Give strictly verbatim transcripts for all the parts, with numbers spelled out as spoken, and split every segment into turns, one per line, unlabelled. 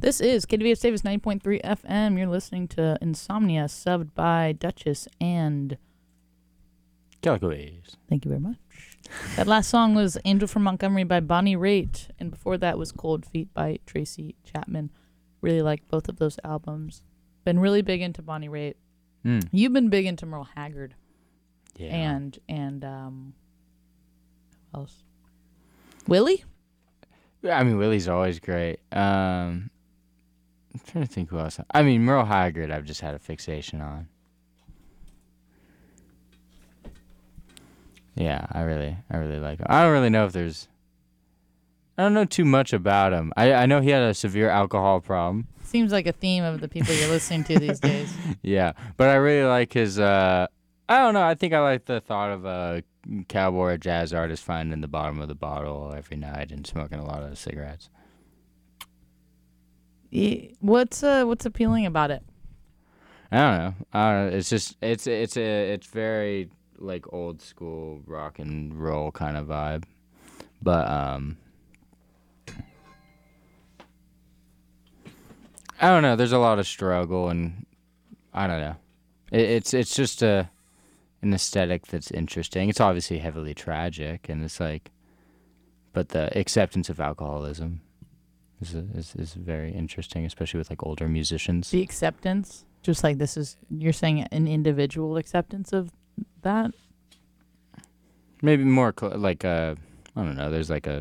This is K D V S Davis ninety point three F M. You're listening to Insomnia, subbed by Duchess and
Calico Waves.
Thank you very much. That last song was Angel from Montgomery by Bonnie Raitt, and before that was Cold Feet by Tracy Chapman. Really like both of those albums. Been really big into Bonnie Raitt.
Mm.
You've been big into Merle Haggard.
Yeah.
And, and, um, who else? Willie?
I mean, Willie's always great. Um, I'm trying to think who else. I mean, Merle Haggard, I've just had a fixation on. Yeah, I really, I really like him. I don't really know if there's, I don't know too much about him. I, I know he had a severe alcohol problem.
Seems like a theme of the people you're listening to these days.
Yeah, but I really like his, uh, I don't know, I think I like the thought of a cowboy or jazz artist finding the bottom of the bottle every night and smoking a lot of cigarettes.
Yeah, What's uh, what's appealing about it?
I don't know. I don't know. It's just, it's, it's a, it's very, like, old school rock and roll kind of vibe. But, um, I don't know. There's a lot of struggle, and I don't know. It, it's it's just a an aesthetic that's interesting. It's obviously heavily tragic, and it's like, but the acceptance of alcoholism is is is very interesting, especially with like older musicians.
The acceptance, just like this is, you're saying an individual acceptance of that?
Maybe more cl- like a, I don't know. There's like a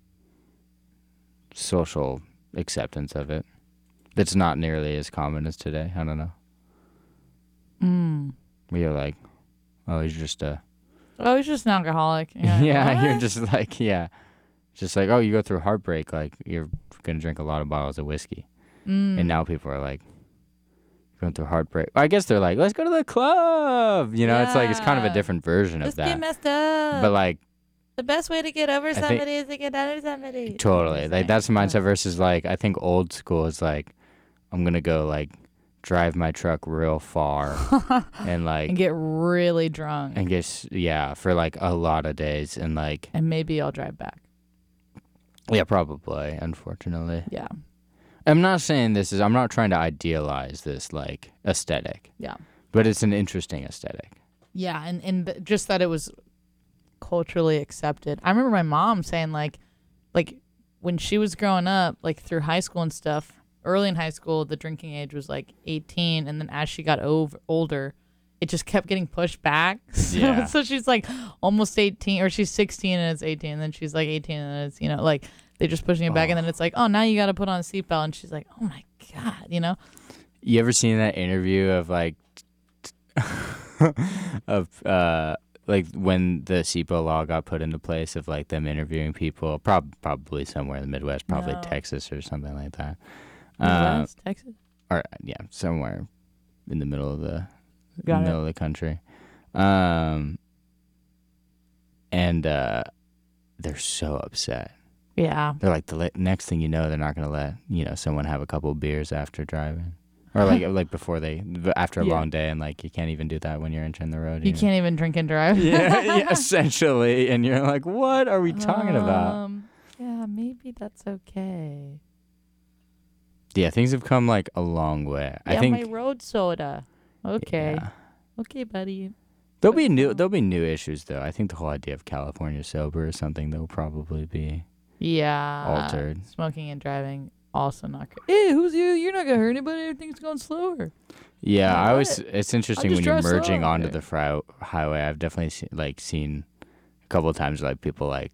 social acceptance of it. That's not nearly as common as today. I don't know.
Mm.
Where you're like, oh, he's just a...
Oh, he's just an alcoholic. Yeah,
yeah,
what?
you're just like, yeah. Just like, oh, you go through heartbreak, like, you're going to drink a lot of bottles of whiskey.
Mm.
And now people are like, going through heartbreak. I guess they're like, let's go to the club. You know,
yeah.
it's like, it's kind of a different version
Let's
of that.
get messed up.
But like...
The best way to get over
think-
somebody is to get under somebody.
Totally. Like, that's the mindset versus, like, I think old school is like, I'm going to go, like, drive my truck real far and, like...
And get really drunk.
And get, s- yeah, for, like, a lot of days. And, like...
And maybe I'll drive back.
Yeah, probably, unfortunately.
Yeah.
I'm not saying this is... I'm not trying to idealize this, like, aesthetic.
Yeah.
But it's an interesting aesthetic.
Yeah, and, and th- just that it was culturally accepted. I remember my mom saying, like, like, when she was growing up, like, through high school and stuff... Early in high school, the drinking age was like eighteen, and then as she got over, older, it just kept getting pushed back. So,
Yeah.
so she's like almost eighteen, or she's sixteen and it's eighteen, and then she's like eighteen and it's, you know, like they're just pushing it back, and then it's like, oh, now you got to put on a seatbelt, and she's like, oh my God, you know?
You ever seen that interview of like, of uh, like when the SEPA law got put into place of like them interviewing people, prob- probably somewhere in the Midwest, probably
No.
Texas or something like that.
Midwest,
Uh,
Texas?
or yeah, somewhere in the middle of the
Got
middle
it.
of the country. Um, and uh, they're so upset.
Yeah.
They're like, the le- next thing you know, they're not going to let, you know, someone have a couple beers after driving. Or like like before they, after a
Yeah.
long day, and like you can't even do that when you're entering the road.
You can't even drink and drive.
Yeah, yeah, essentially. And you're like, what are we talking about?
Um, yeah, maybe that's okay.
Yeah, things have come like a long way.
Yeah,
I think
my road soda. Okay.
yeah.
Okay, buddy.
There'll be new there'll be new issues though. I think the whole idea of California sober is something that will probably be
Yeah.
altered.
Smoking and driving also not great. Hey, who's you? You're not gonna hurt anybody. Everything's going slower.
Yeah,
Yeah,
I always
what?
it's interesting
just
when you're
drive
merging
slow.
onto
Yeah.
the fri- highway. I've definitely seen, like seen a couple of times like people like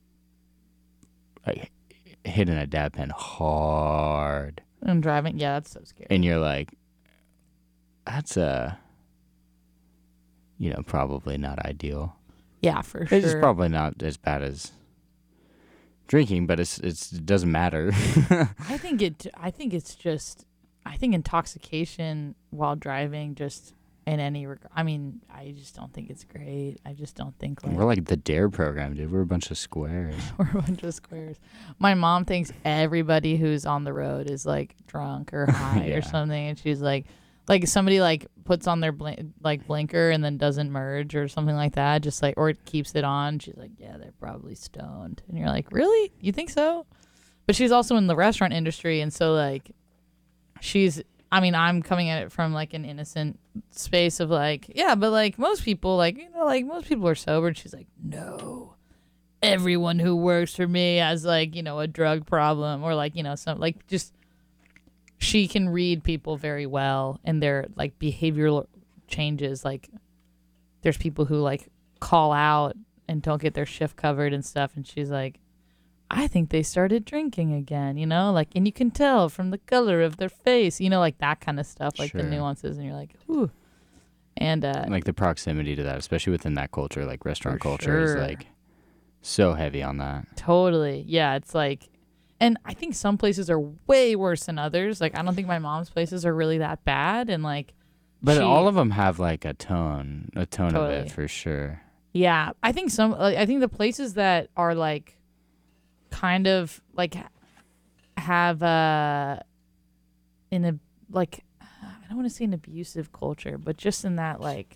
like hitting a dab pen hard.
And driving. Yeah, that's so scary.
And you're like, that's a, you know, probably not ideal.
Yeah, for sure.
It's just probably not as bad as drinking, but it's, it's it doesn't matter.
I think it. I think it's just. I think intoxication while driving, just in any regard. I mean, I just don't think it's great. I just don't think like
We're like the DARE program, dude. We're a bunch of squares.
we're a bunch of squares. My mom thinks everybody who's on the road is like drunk or high
Yeah.
or something, and she's like, like somebody like puts on their blin- like blinker and then doesn't merge or something like that, just like or it keeps it on. She's like, yeah, they're probably stoned, and you're like, really? You think so? but she's also in the restaurant industry, and so like she's I mean, I'm coming at it from like an innocent space of like, yeah, but like most people, like, you know, like most people are sober. And she's like, no, everyone who works for me has like, you know, a drug problem or like, you know, some like just she can read people very well and their like behavioral changes. Like there's people who like call out and don't get their shift covered and stuff. And she's like, I think they started drinking again, you know, like, and you can tell from the color of their face, you know, like that kind of stuff, like
Sure.
the nuances, and you're like, ooh, and uh,
Like the proximity to that, especially within that culture, like restaurant
For
culture
sure.
is like so heavy on that.
totally, yeah, it's like, and I think some places are way worse than others. Like, I don't think my mom's places are really that bad, and like,
But
she-
all of them have like a tone, a tone of
Totally.
it for sure.
yeah, I think some, like, I think the places that are like, kind of like have uh in a like I don't want to say an abusive culture, but just in that like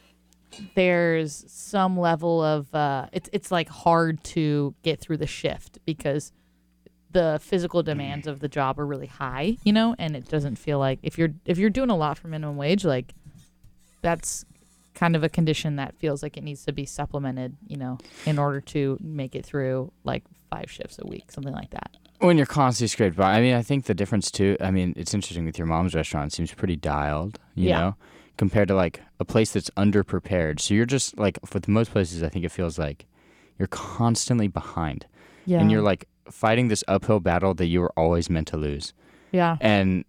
there's some level of uh it's it's like hard to get through the shift because the physical demands of the job are really high, you know, and it doesn't feel like if you're if you're doing a lot for minimum wage, like that's kind of a condition that feels like it needs to be supplemented, you know, in order to make it through like five shifts a week, something like that.
When you're constantly scraped by, I mean, I think the difference too, I mean, it's interesting with your mom's restaurant, it seems pretty dialed, you
Yeah.
know, compared to like a place that's underprepared. So you're just like, for most places, I think it feels like you're constantly behind.
Yeah.
And you're like fighting this uphill battle that you were always meant to lose.
yeah.
And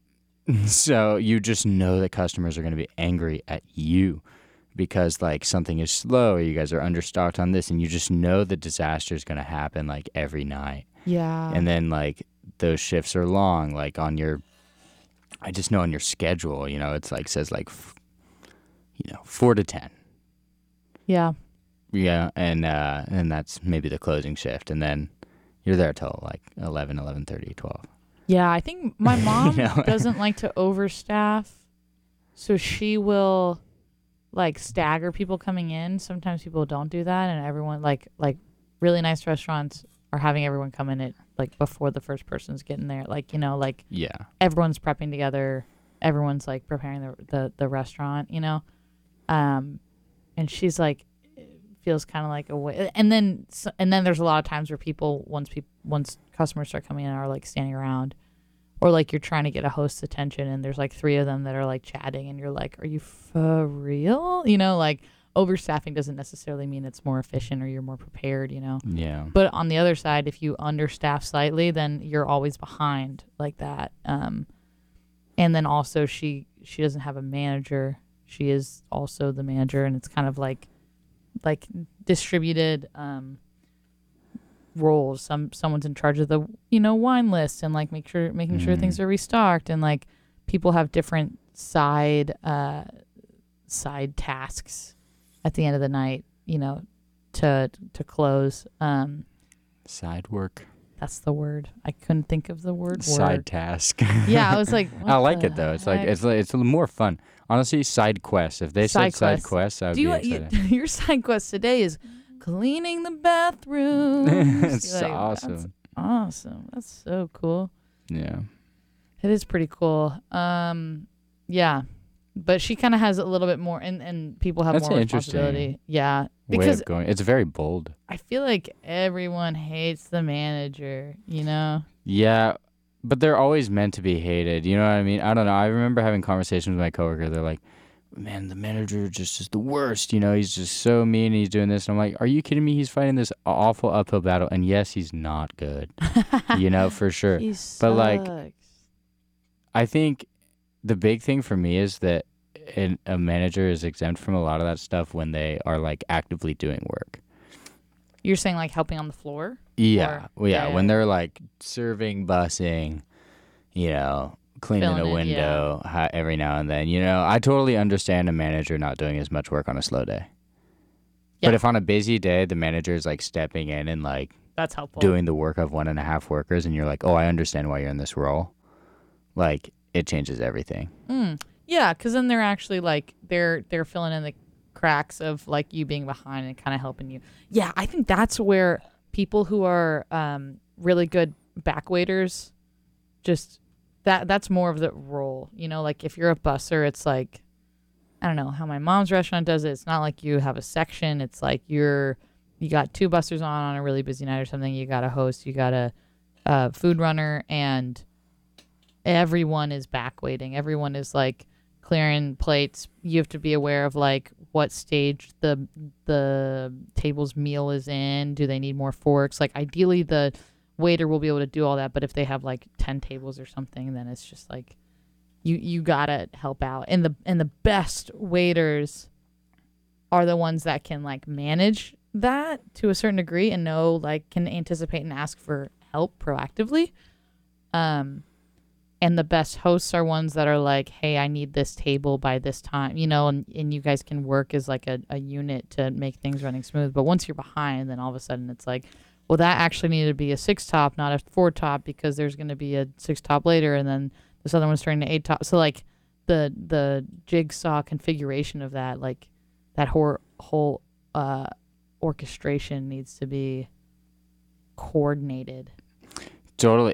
so you just know that customers are going to be angry at you because like something is slow or you guys are understocked on this, and you just know the disaster is going to happen like every night.
Yeah.
And then like those shifts are long, like on your, I just know on your schedule, you know, it's like says like, f- you know, four to ten.
yeah.
Yeah, and uh, and that's maybe the closing shift, and then you're there till like eleven, eleven thirty, twelve.
Yeah, I think my mom
know?
doesn't like to overstaff, so she will like stagger people coming in. Sometimes people don't do that, and everyone like like really nice restaurants are having everyone come in at like before the first person's getting there. Like, you know, like
Yeah.
everyone's prepping together, everyone's like preparing the the, the restaurant, you know. Um and she's like feels kind of like a way, and then s- and then there's a lot of times where people once people once customers start coming in are like standing around, or like you're trying to get a host's attention and there's like three of them that are like chatting and you're like, are you for real? You know, like overstaffing doesn't necessarily mean it's more efficient or you're more prepared, you know.
Yeah.
But on the other side, if you understaff slightly, then you're always behind like that. Um, and then also she she doesn't have a manager. She is also the manager, and it's kind of like like distributed um, roles. Some someone's in charge of the you know wine list and like make sure making sure
Mhm.
things are restocked, and like people have different side uh, side tasks at the end of the night. You know, to to close. Um,
Side work.
That's the word. I couldn't think of the word.
Side
work.
task.
Yeah, I was like, what
I like
the
it though. It's like
heck?
it's like, it's a little more fun. Honestly, side quests. If they
Side
said side
quests.
quests, I would
Do you,
be
you
excited.
your side quest today is cleaning the bathroom.
It's awesome.
That's awesome. That's so cool.
Yeah.
It is pretty cool. Um, yeah, but she kind of has a little bit more, and and people have
That's
more
interesting
responsibility. Yeah,
Way
because
of going. It's very bold.
I feel like everyone hates the manager. You know.
Yeah, but they're always meant to be hated. You know what I mean? I don't know. I remember having conversations with my coworker. They're like, man, the manager just is the worst. You know, he's just so mean. He's doing this. And I'm like, are you kidding me? He's fighting this awful uphill battle. And yes, he's not good, you know, for sure.
He
But, like,
sucks.
I think the big thing for me is that an, a manager is exempt from a lot of that stuff when they are like actively doing work.
You're saying like helping on the floor?
Yeah,
Or-
well, yeah,
yeah,
when
yeah.
they're like serving, bussing, you know, cleaning
Filling
a
in,
window ha- every now and then. You know, I totally understand a manager not doing as much work on a slow day.
Yeah.
But if on a busy day the manager is like stepping in and like
That's helpful.
doing the work of one and a half workers, and you're like, oh, I understand why you're in this role, like it changes everything.
Mm. Yeah, because then they're actually like they're they're filling in the cracks of like you being behind and kind of helping you. Yeah, I think that's where people who are um, really good back waiters, just that that's more of the role. You know, like if you're a busser, it's like, I don't know how my mom's restaurant does it. It's not like you have a section. It's like you're, you got two busters on on a really busy night or something. You got a host, you got a, a food runner, and everyone is back waiting. Everyone is like clearing plates. You have to be aware of like what stage the the table's meal is in. Do they need more forks? Like ideally the waiter will be able to do all that, but if they have like ten tables or something, then it's just like you you gotta help out. And the and the best waiters are the ones that can like manage that to a certain degree and know like can anticipate and ask for help proactively. Um and the best hosts are ones that are like, hey, I need this table by this time, you know, and, and you guys can work as like a, a unit to make things running smooth. But once you're behind, then all of a sudden it's like, well, that actually needed to be a six top, not a four top, because there's going to be a six top later, and then this other one's turning to eight top. So like the the jigsaw configuration of that, like that whole whole uh, orchestration needs to be coordinated.
Totally.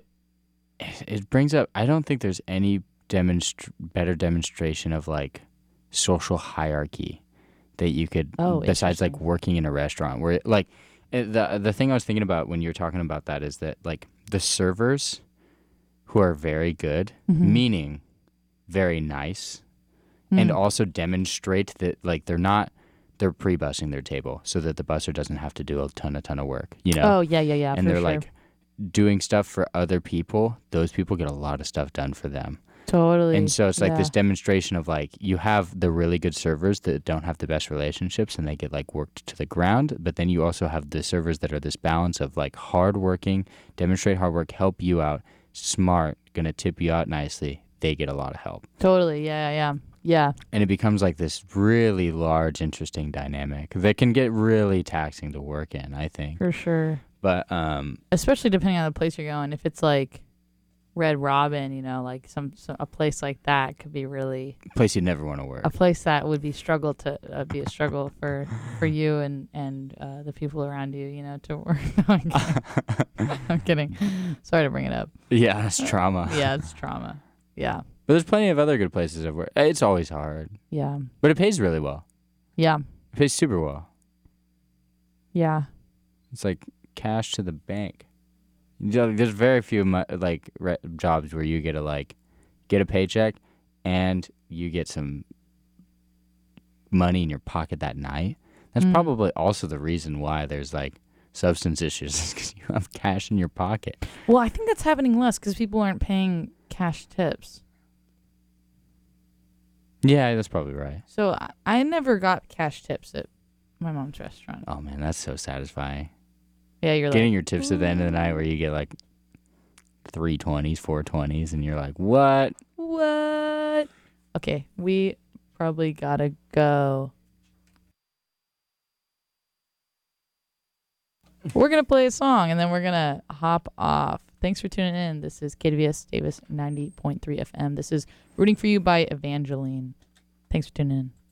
It brings up, I don't think there's any demonstr- better demonstration of like social hierarchy that you could,
Oh,
besides like
interesting.
working in a restaurant where like it- the the thing I was thinking about when you were talking about that is that like the servers who are very good,
Mhm.
meaning very nice, and
Mm.
also demonstrate that like they're not, they're pre-bussing their table so that the busser doesn't have to do a ton a ton of work, you know?
Oh, yeah, yeah, yeah,
and
for
they're
sure.
like doing stuff for other people. Those people get a lot of stuff done for them.
Totally.
And so it's like
yeah.
this demonstration of like you have the really good servers that don't have the best relationships and they get like worked to the ground, but then you also have the servers that are this balance of like hardworking, demonstrate hard work, help you out, smart, gonna tip you out nicely. They get a lot of help.
Totally. Yeah, yeah, yeah.
And it becomes like this really large, interesting dynamic that can get really taxing to work in, I think.
For sure.
But um,
Especially depending on the place you're going. If it's like Red Robin, you know, like some, some a place like that could be really
place you never want to work.
a place that would be struggle to uh, be a struggle for for you and and uh, the people around you, you know, to work. No, I'm kidding. I'm kidding. Sorry to bring it up.
Yeah, it's trauma.
Yeah, it's trauma. Yeah,
But there's plenty of other good places I've worked. It's always hard,
yeah,
but it pays really well.
yeah,
It pays super well.
yeah.
It's like cash to the bank. You know, there's very few mu- like re- jobs where you get to like get a paycheck and you get some money in your pocket that night. That's
Mm.
probably also the reason why there's like substance issues, because you have cash in your pocket.
Well, I think that's happening less because people aren't paying cash tips.
Yeah, that's probably right.
So I, I never got cash tips at my mom's restaurant.
Oh man, that's so satisfying.
Yeah, you're
Getting
like,
your tips at the end of the night where you get like three twenties, four twenties, and you're like, what?
what? Okay, we probably gotta go. We're gonna play a song and then we're gonna hop off. Thanks for tuning in. This is K D V S Davis ninety point three F M. This is Rooting for You by Evangeline. Thanks for tuning in.